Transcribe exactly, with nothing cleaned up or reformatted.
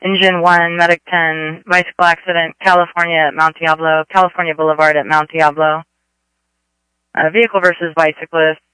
Engine one, Medic ten, bicycle accident, California at Mount Diablo, California Boulevard at Mount Diablo. Uh, vehicle versus bicyclist.